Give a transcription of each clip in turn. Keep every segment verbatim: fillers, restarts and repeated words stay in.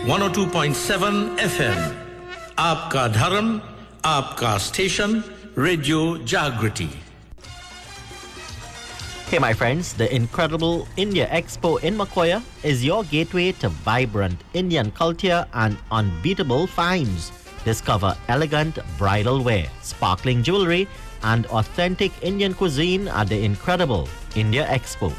one oh two point seven F M. आपका धर्म, आपका स्टेशन, रेडियो जागृति. Hey my friends, the incredible India Expo in Makoya is your gateway to vibrant Indian culture and unbeatable finds. Discover elegant bridal wear, sparkling jewelry, and authentic Indian cuisine at the incredible India Expo.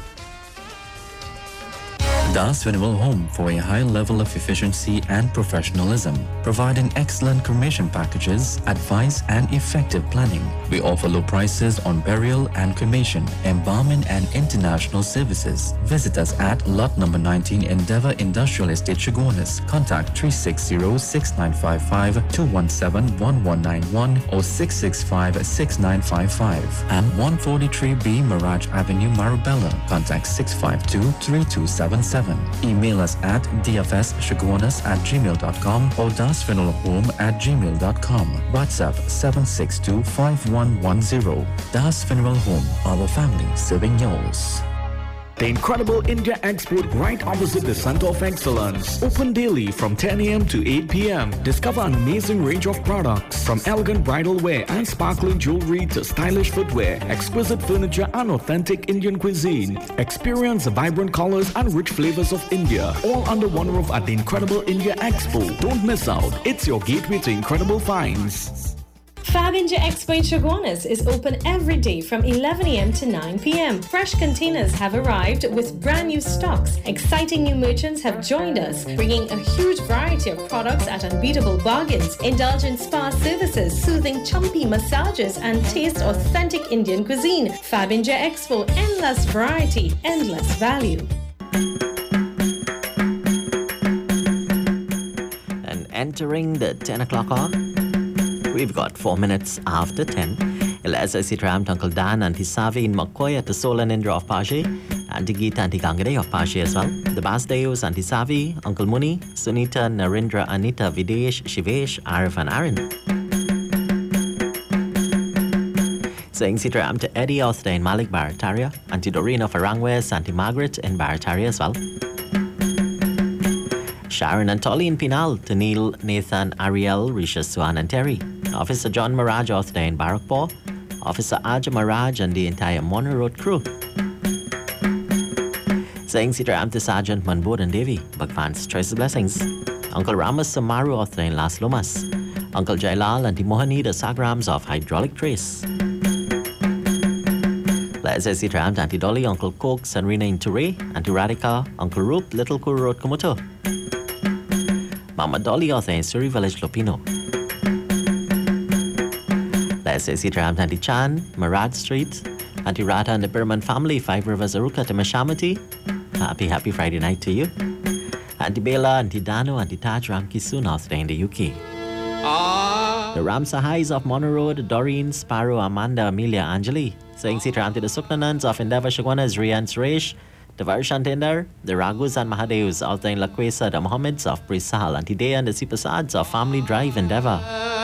Das Funeral Home for a high level of efficiency and professionalism, providing excellent cremation packages, advice and effective planning. We offer low prices on burial and cremation, embalming and international services. Visit us at lot number nineteen Endeavour Industrial Estate, Chaguanas. Contact three six zero, six nine five five, two one seven, one one nine one or six six five, six nine five five. And one forty-three B Mirage Avenue, Marabella. Contact six five two, three two seven seven. Email us at d f s chaguanas at gmail dot com or dasfuneralhome at gmail dot com. WhatsApp seven six two, five one one zero. Das Funeral Home, our family serving yours. The incredible India Expo right opposite the Center of Excellence. Open daily from ten a m to eight p m Discover an amazing range of products from elegant bridal wear and sparkling jewelry to stylish footwear, exquisite furniture and authentic Indian cuisine. Experience the vibrant colors and rich flavors of India, all under one roof at the incredible India Expo. Don't miss out. It's your gateway to incredible finds. Fab India Expo in Chaguanas is open every day from eleven a m to nine p m Fresh containers have arrived with brand new stocks. Exciting new merchants have joined us, bringing a huge variety of products at unbeatable bargains. Indulge in spa services, soothing chumpy massages, and taste authentic Indian cuisine. Fab India Expo, endless variety, endless value. And entering the ten o'clock hour, we've got four minutes after ten. Eliza Sitram, Uncle Dan, Auntie Savi in Makoya, to Sol and Indra of Paje, Auntie Geeta, Auntie Gangade of Paje as well. The Basdeos, Auntie Savi, Uncle Muni, Sunita, Narendra, Anita, Videsh, Shivesh, Arif and Aaron. Saying Sitram to Eddie Othda in Malik Barataria, Auntie Doreen of Arangwes, Auntie Margaret in Barataria as well. Sharon and Tolly in Pinal, to Neil, Nathan, Ariel, Risha, Swan and Terry. Officer John Maraj Othda in Barakpur. Officer Aja Maraj and the entire Mona Road crew. Saying Sitram to Sergeant Manbod and Devi, Bhagwan's choice of blessings. Uncle Ramas Samaru Othda in Las Lomas. Uncle Jailal and the Mohani, the Sagrams of Hydraulic Trace. Let's say Sitram to Auntie Dolly, Uncle Coke, Sanrina in Ture, Auntie Radhika, Uncle Roop, Little Kuru Road Komoto. Mama Dolly Othda in Surrey Village, Lopino. Let's say Sitram to Auntie Chan, Marad Street, Auntie Rata and the Burman family, Five Rivers Aruka to Mashamati. Happy, happy Friday night to you. Auntie Bela, Auntie Dano, Auntie Taj Ramki Soon Othda in the U K. The Ramsahais of Mono Road, Doreen, Sparrow, Amanda, Amelia, Anjali. Saying Sitram to the Suknanans of Endeavour Chaguanas, Rian Suresh. The Varshantinder, the Ragus and Mahadevs, Alta in Lakwesa, the Mohammeds of Brisal, Auntie Dea and the Sipasads of Family Drive Endeavour.